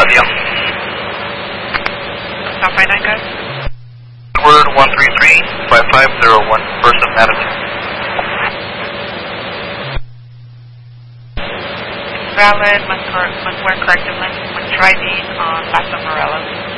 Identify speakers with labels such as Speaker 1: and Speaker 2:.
Speaker 1: Leon.
Speaker 2: South 59, guys.
Speaker 1: Word 133-5501, first of Madison.
Speaker 2: Valid, must wear corrective lenses when driving on Paso Morelos.